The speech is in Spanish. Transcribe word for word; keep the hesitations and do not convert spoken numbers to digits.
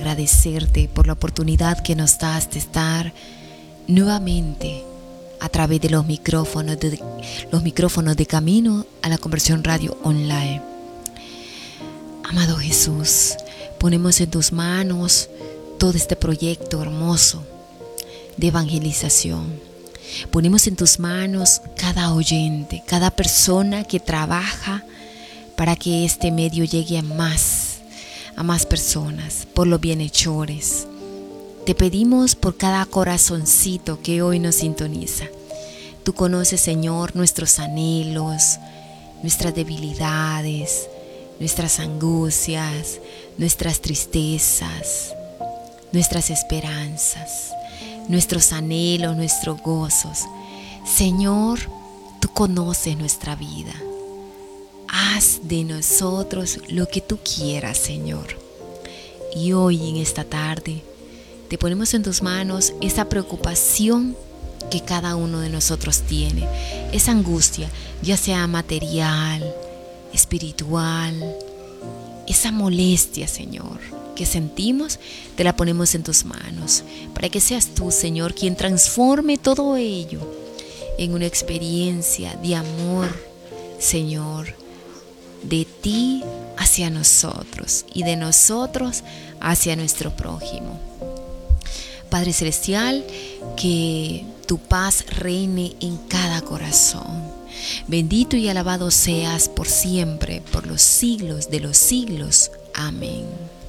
agradecerte por la oportunidad que nos das de estar nuevamente a través de los micrófonos de, los micrófonos de Camino a la Conversión Radio Online. Amado Jesús, ponemos en tus manos todo este proyecto hermoso de evangelización. Ponemos en tus manos cada oyente, cada persona que trabaja para que este medio llegue a más, a más personas, por los bienhechores. Te pedimos por cada corazoncito que hoy nos sintoniza. Tú conoces, Señor, nuestros anhelos, nuestras debilidades, nuestras angustias, nuestras tristezas, nuestras esperanzas, nuestros anhelos, nuestros gozos. Señor, tú conoces nuestra vida. Haz de nosotros lo que tú quieras, Señor. Y hoy, en esta tarde, te ponemos en tus manos esa preocupación que cada uno de nosotros tiene, esa angustia, ya sea material, espiritual, esa molestia, Señor, que sentimos, te la ponemos en tus manos, para que seas tú, Señor, quien transforme todo ello en una experiencia de amor, Señor, de ti hacia nosotros y de nosotros hacia nuestro prójimo. Padre Celestial, que tu paz reine en cada corazón. Bendito y alabado seas por siempre, por los siglos de los siglos. Amén.